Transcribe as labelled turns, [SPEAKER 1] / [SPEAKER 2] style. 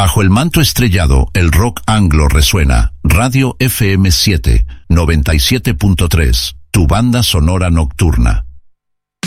[SPEAKER 1] Bajo el manto estrellado, el rock anglo resuena. Radio FM 7, 97.3, tu banda sonora nocturna.